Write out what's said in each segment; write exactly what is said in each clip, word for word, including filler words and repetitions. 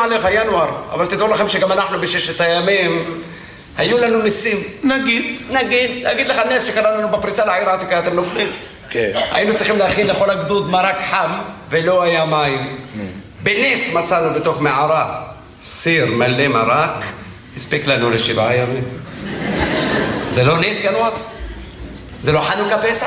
עליך ינואר, אבל תדעו לכם שגם אנחנו בששת הימים היו לנו ניסים. נגיד. נגיד, להגיד לך נס שקרה לנו בפריצה לעיר העתיקה, אתם נופלים. כן. היינו צריכים להכין לכל הגדוד מרק חם ולא היה מים. בנס מצאנו בתוך מערה סיר מלא מרק, הספיק לנו לשבעה ימים. זה לא נס ינואר? זה לא חנוכה פסח?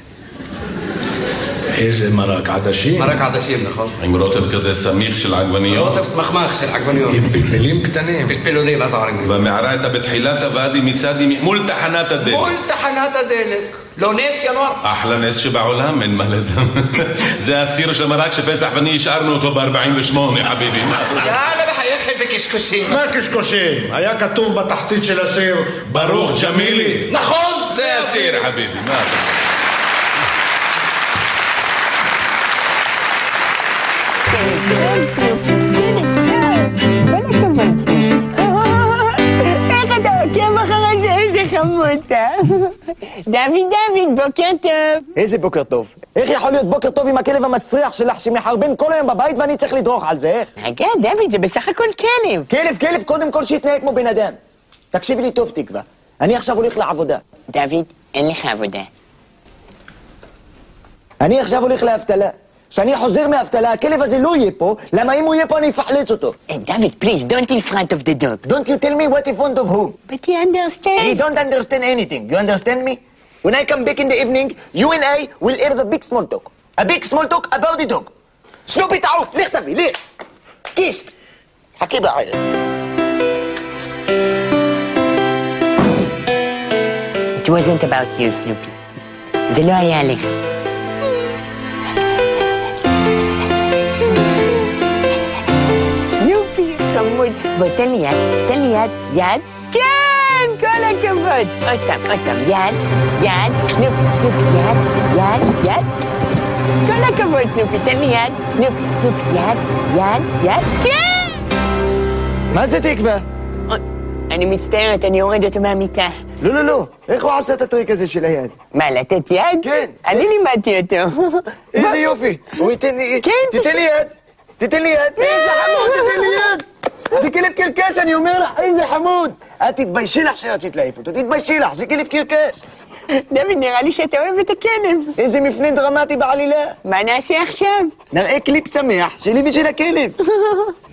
איזה מרק עדשים? מרק עדשים, נכון. עם רוטב כזה סמיך של עגבניות. רוטב סמכמך של עגבניות. עם פלפלים קטנים. פלפלונים, אז עגבניות. והמערה הייתה בתחילת הוואדי מצד ימין, מול תחנת הדלק. מול תחנת הדלק. לא נס ינואר? אחלה נס שבעולם, אין מה לדם. זה הסיר של מרק שפסח ואני השארנו אותו ב-ארבעים ושמונה, חביבי. יאללה, בחייך איזה קשקושים. מה קשקושים? היה כתוב בתחתית של הסיר ברוך ג'מילי. נכון! זה הסיר, חביבי. מה אתה? איך אתה עוקב אחרי זה? איזה חמודה. דוד, דוד, בוקר טוב. איזה בוקר טוב? איך יכול להיות בוקר טוב עם הכלב המסריח שלך שמחרבן כל היום בבית ואני צריך לדרוך על זה, איך? רגע, דוד, זה בסך הכל כלב. כלב, כלב, קודם כל שיתנהג כמו בן אדם. תקשיבי לי טוב, תקווה. אני עכשיו הולך לעבודה. דוד, אין לך עבודה. אני עכשיו הולך לאבטלה. כשאני חוזר מאבטלה, הכלב הזה לא יהיה פה, למה אם הוא יהיה פה אני אפחלץ אותו. דוד, please, don't in front of the dog. Don't you tell me what in front of whom? But he understands. He don't understand anything. You understand me? When I come back in the evening, you and I will have a big small talk. A big small talk about the dog. סנופי תעוף, לך תביא, לך. קיסט. חכי בערב. It wasn't about you, Snoopy. זה לא היה עליך. סנופי, חמוד. בוא, תן לי יד, תן לי יד, יד. כן, כל הכבוד. עוד פעם, עוד פעם, יד, יד, סנופי, סנופי, יד, יד, יד. כל הכבוד, סנופי, תן לי יד, סנופי, סנופי, יד, יד, יד, כן! מה זה תקווה? אני מצטערת, אני יורד אותו מהמיטה. לא, לא, לא. איך הוא עשה את הטריק הזה של היד? מה, לתת יד? כן. אני לימדתי אותו. איזה יופי. הוא ייתן לי... כן, תיתן לי יד. תיתן לי יד. איזה חמוד, תיתן לי יד. זה כלב קרקס, אני אומר לך, איזה חמוד. את תתביישי לך שרצית להעיף אותו, תתביישי לך, זה כלב קרקס. דוד, נראה לי שאתה אוהב את הכלב. איזה מפנה דרמטי בעלילה. מה נעשה עכשיו? נראה קליפ שמח שלי ושל הכלב.